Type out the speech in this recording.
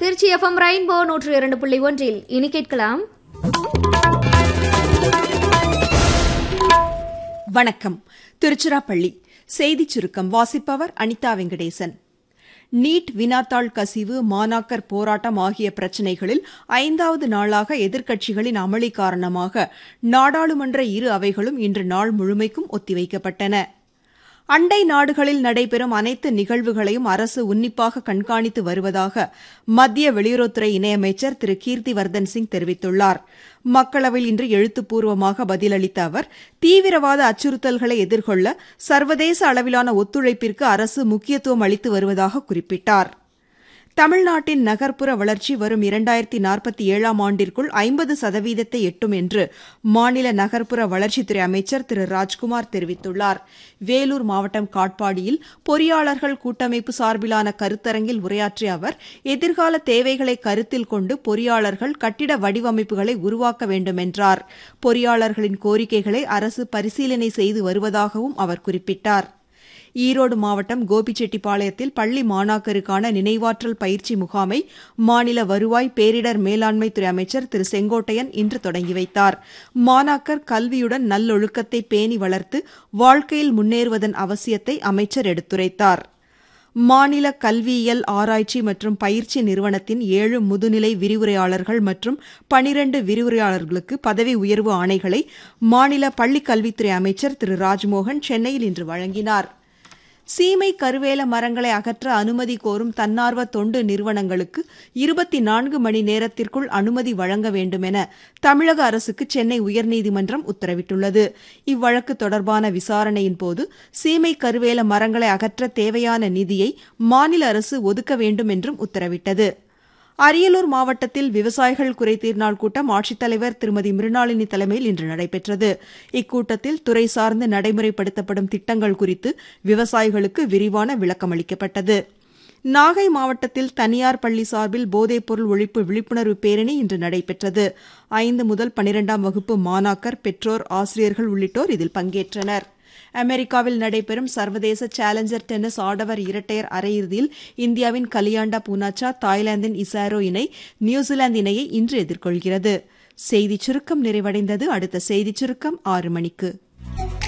Trichy FM rainbow 102.1 இனி கேட்கலாம். வணக்கம். திருச்சிராப்பள்ளி செய்திச் சுருக்கம் வாசிப்பவர் அனிதா வெங்கடேசன். நீட் வினாத்தாள் கசிவு, மாணாக்கர் போராட்டம் ஆகிய பிரச்சினைகளில் 5வது நாளாக எதிர்க்கட்சிகளின் அமளி காரணமாக நாடாளுமன்ற இரு அவைகளும் இன்று நாள் முழுமைக்கும் ஒத்திவைக்கப்பட்டன. அண்டை நாடுகளில் நடைபெறும் அனைத்து நிகழ்வுகளையும் அரசு உன்னிப்பாக கண்காணித்து வருவதாக மத்திய வெளியுறவுத்துறை இணையமைச்சர் திரு கீர்த்திவர்தன் சிங் தெரிவித்துள்ளார். மக்களவையில் இன்று எழுத்துப்பூர்வமாக பதிலளித்த அவர், தீவிரவாத அச்சுறுத்தல்களை எதிர்கொள்ள சர்வதேச அளவிலான ஒத்துழைப்பிற்கு அரசு முக்கியத்துவம் அளித்து வருவதாக குறிப்பிட்டார். தமிழ்நாட்டின் நகர்ப்புற வளர்ச்சி வரும் 2047ஆம் ஆண்டிற்குள் 50% எட்டும் என்று மாநில நகர்ப்புற வளர்ச்சித்துறை அமைச்சர் திரு ராஜ்குமார் தெரிவித்துள்ளார். வேலூர் மாவட்டம் காட்பாடியில் பொறியாளர்கள் கூட்டமைப்பு சார்பிலான கருத்தரங்கில் உரையாற்றிய அவர், எதிர்கால தேவைகளை கருத்தில் கொண்டு பொறியாளர்கள் கட்டிட வடிவமைப்புகளை உருவாக்க வேண்டும் என்றார். பொறியாளர்களின் கோரிக்கைகளை அரசு பரிசீலனை செய்து வருவதாகவும் அவர் குறிப்பிட்டார். ஈரோடு மாவட்டம் கோபிச்செட்டிப்பாளையத்தில் பள்ளி மாணாக்கருக்கான நினைவாற்றல் பயிற்சி முகாமை மாநில வருவாய் பேரிடர் மேலாண்மைத்துறை அமைச்சர் திரு செங்கோட்டையன் இன்று தொடங்கி வைத்தார். மாணாக்கர் கல்வியுடன் நல்லொழுக்கத்தை பேணி வளர்த்து வாழ்க்கையில் முன்னேறுவதன் அவசியத்தை அமைச்சர் எடுத்துரைத்தார். மாநில கல்வியியல் ஆராய்ச்சி மற்றும் பயிற்சி நிறுவனத்தின் 7 முதுநிலை விரிவுரையாளர்கள் மற்றும் 12 விரிவுரையாளர்களுக்கு பதவி உயர்வு ஆணைகளை மாநில பள்ளிக் கல்வித்துறை அமைச்சர் திரு ராஜ்மோகன் சென்னையில் இன்று வழங்கினார். சீமை கருவேல மரங்களை அகற்ற அனுமதி கோரும் தன்னார்வ தொண்டு நிறுவனங்களுக்கு 24 மணி நேரத்திற்குள் அனுமதி வழங்க வேண்டுமென தமிழக அரசுக்கு சென்னை உயர்நீதிமன்றம் உத்தரவிட்டுள்ளது. இவ்வழக்கு தொடர்பான விசாரணையின்போது சீமை கருவேல மரங்களை அகற்ற தேவையான நிதியை மாநில அரசு ஒதுக்க வேண்டும் என்றும் உத்தரவிட்டது. அரியலூர் மாவட்டத்தில் விவசாயிகள் குறைதீர் நாள் கூட்டம் ஆட்சித்தலைவர் திருமதி மிருணாளினி தலைமையில் இன்று நடைபெற்றது. இக்கூட்டத்தில் துறை சார்ந்து நடைமுறைப்படுத்தப்படும் திட்டங்கள் குறித்து விவசாயிகளுக்கு விரிவான விளக்கம் அளிக்கப்பட்டது. நாகை மாவட்டத்தில் தனியார் பள்ளி சார்பில் போதைப்பொருள் ஒழிப்பு விழிப்புணர்வு பேரணி இன்று நடைபெற்றது. 5 முதல் 12ஆம் வகுப்பு மாணாக்கர், பெற்றோர், ஆசிரியர்கள் உள்ளிட்டோர் இதில் பங்கேற்றனர். அமெரிக்காவில் நடைபெறும் சர்வதேச சேலஞ்சர் டென்னிஸ் ஆடவர் இரட்டையர் அரையிறுதியில் இந்தியாவின் கலியாண்டா பூனாச்சா தாய்லாந்தின் இசாரோ இணை நியூசிலாந்து இணையை இன்று எதிர்கொள்கிறது. செய்திச் சுருக்கம் நிறைவடைந்தது. அடுத்த செய்திச் சுருக்கம் 6 மணிக்கு.